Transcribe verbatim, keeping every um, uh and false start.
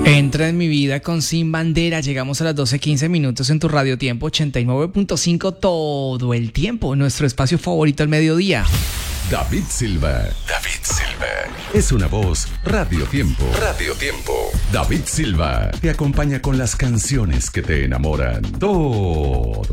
Entra en mi vida con Sin Bandera. Llegamos a las doce quince minutos en tu Radio Tiempo ochenta y nueve punto cinco todo el tiempo. Nuestro espacio favorito al mediodía. David Silva. David Silva. Es una voz Radio Tiempo. Radio Tiempo. David Silva te acompaña con las canciones que te enamoran todo